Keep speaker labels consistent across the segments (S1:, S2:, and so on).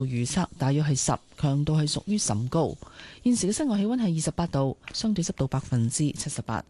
S1: 預測大約係10，強度係屬於甚高。現時嘅室外氣溫係28度，相對濕度78%。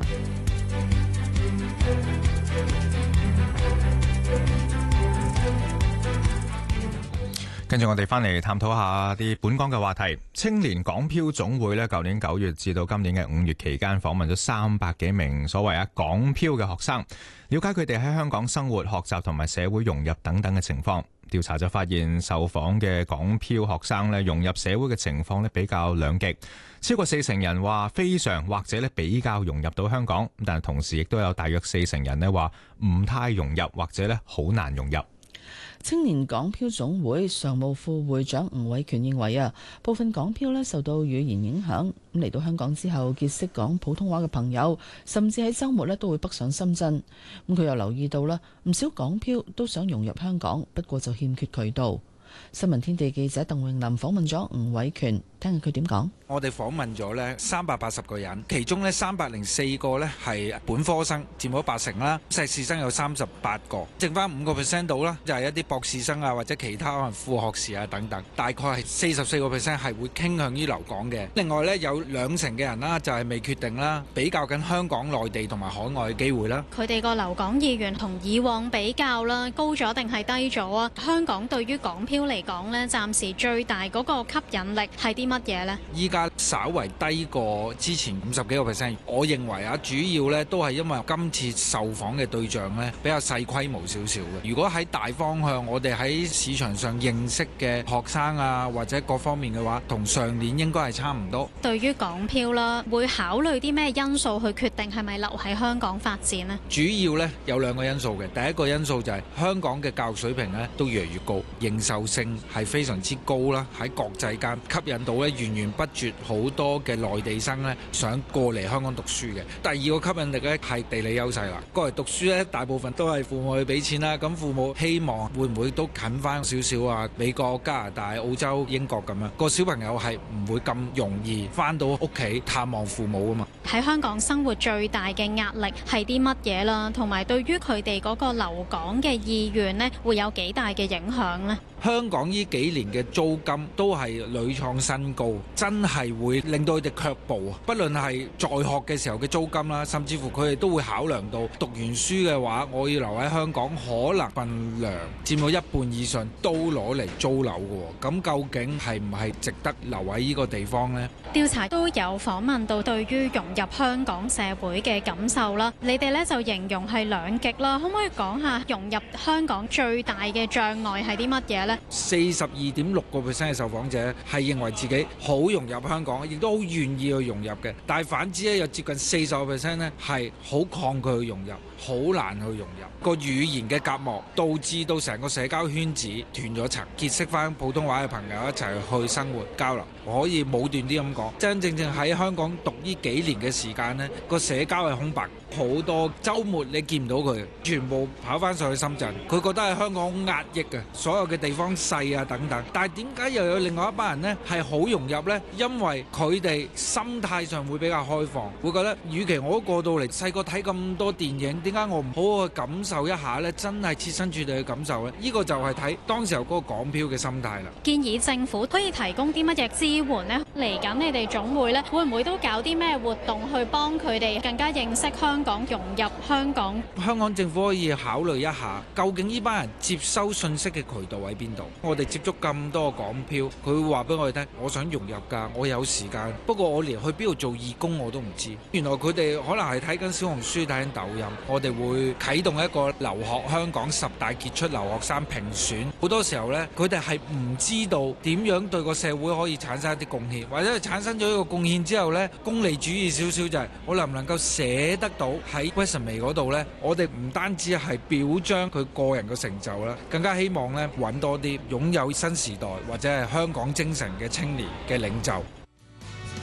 S2: 跟住我哋翻嚟探討下啲本港嘅話題。青年港漂總會呢，舊年9月至到今年嘅5月期間，訪問咗300幾名所謂港漂嘅學生，了解佢哋喺香港生活、學習同埋社會融入等等嘅情況。調查就發現，受訪嘅港漂學生呢，融入社會嘅情況呢比較兩極，超過40%人話非常或者呢比較融入到香港，但係同時亦都有大約40%人呢話唔太融入或者呢好難融入。
S1: 青年港漂總會常務副會長吳偉權認為部分港漂呢受到語言影響，咁嚟到香港之後結識講普通話嘅朋友，甚至喺週末呢都會北上深圳。咁佢又留意到啦，唔少港漂都想融入香港，不過就欠缺渠道。新聞天地記者鄧詠琳訪問咗吳偉權，聽下佢點講。
S3: 我哋訪問咗呢380個人，其中呢304個呢係本科生，佔咗80%啦。碩士生有38個，剩翻5% 到啦，就係一啲博士生啊，或者其他可能副學士啊等等。大概係44% 係會傾向於留港嘅。另外呢，有2成嘅人啦，就係未決定啦，比較緊香港、內地同埋海外嘅機會啦。
S4: 佢哋個留港意願同以往比較啦，高咗定係低咗啊？香港對於港漂嚟講呢，暫時最大嗰個吸引力係啲乜嘢呢？
S3: 依家稍為低過之前50幾個%，我認為主要呢都係因為今次受訪嘅對象呢比較細規模少少嘅。如果喺大方向，我哋喺市場上認識嘅學生啊，或者各方面嘅話，同上年應該係差唔多。
S4: 對於港漂啦，會考慮啲咩因素去決定係咪留喺香港發展呢？
S3: 主要呢有2個因素嘅。第一個因素就係香港嘅教育水平呢都越嚟越高，認受性係非常之高啦，喺國際間吸引到呢源源不絕好多嘅內地生呢想過嚟香港讀書嘅。第二個吸引力呢係地理優勢啦，過嚟讀書呢大部分都係父母去俾錢啦，咁父母希望會唔會都近翻少少啊？美國、加拿大、澳洲、英國咁樣，個小朋友係唔會咁容易翻到屋企探望父母啊嘛。
S4: 喺香港生活最大嘅壓力係啲乜嘢啦？同埋對於佢哋嗰個留港嘅意願呢，會有幾大嘅影響呢？
S3: 香港呢幾年嘅租金都係屢創新高，真係會令到佢哋卻步啊！不論係在學嘅時候嘅租金啦，甚至乎佢哋都會考量到讀完書嘅話，我要留喺香港，可能份糧佔到一半以上都攞嚟租樓嘅。咁究竟係唔係值得留喺呢個地方呢？
S4: 調查都有訪問到對於融入香港社會嘅感受啦，你哋呢就形容係兩極啦，可唔可以講下融入香港最大嘅障礙係啲乜嘢呢
S3: ？42.6% 嘅受訪者係認為自己好融入香港，亦都好願意去融入嘅。但係反之咧，有接近40% 咧係好抗拒去融入，好難去融入。個語言嘅隔膜導致到成個社交圈子斷咗層，結識翻普通話嘅朋友一齊去生活交流。我可以武斷啲咁講，真真正正喺香港讀呢幾年嘅時間呢，個社交係空白，好多週末你見唔到佢，全部跑翻上去深圳。佢覺得喺香港好壓抑嘅，所有嘅地方細啊等等。但係點解又有另外一班人呢係好融入呢？因為佢哋心態上會比較開放，會覺得與其我都過到嚟細個睇咁多電影，點解我唔好好去感受一下呢？真係設身處地去感受呢？呢個就係睇當時候嗰個港漂嘅心態啦。
S4: 建議政府可以提供啲乜嘢支援呢？嚟緊你哋總會呢，會唔會都搞啲咩活動去幫佢哋更加認識香港、融入香港？
S3: 香港政府可以考慮一下，究竟呢班人接收信息嘅渠道喺邊度？我哋接觸咁多個港漂，佢會話俾我哋聽，我想融入㗎，我有時間，不過我連去邊度做義工我都唔知。原來佢哋可能係睇緊小紅書、睇緊抖音。我哋會啟動一個留學香港10大傑出留學生評選。好多時候呢，佢哋係唔知道點樣對個社會可以產生一啲貢獻，或者係產生咗一個貢獻之後呢，功利主義少少就係我能唔能夠寫得到喺 resume 嗰度呢？我哋唔單止係表彰佢個人嘅成就啦，更加希望呢揾多啲擁有新時代或者係香港精神嘅青年嘅領袖。